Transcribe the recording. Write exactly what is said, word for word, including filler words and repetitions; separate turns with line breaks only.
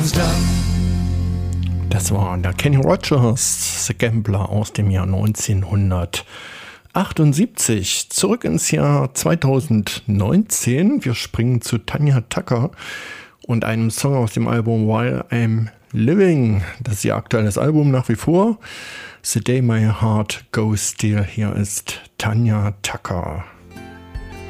Das war der Kenny Rogers, The Gambler aus dem Jahr neunzehnhundertachtundsiebzig. Zurück ins Jahr zweitausendneunzehn. Wir springen zu Tanya Tucker und einem Song aus dem Album While I'm Living. Das ist ihr aktuelles Album nach wie vor. The Day My Heart Goes Still. Hier ist Tanya Tucker.